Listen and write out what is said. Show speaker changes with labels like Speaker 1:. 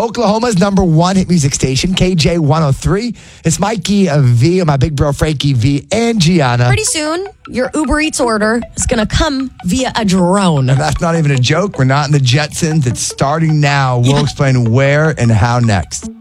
Speaker 1: Oklahoma's #1 hit music station, KJ 103. It's Mikey V, my big bro Frankie V, and Gianna.
Speaker 2: Pretty soon, your Uber Eats order is going to come via a drone.
Speaker 1: And that's not even a joke. We're not in the Jetsons. It's starting now. We'll explain where and how next.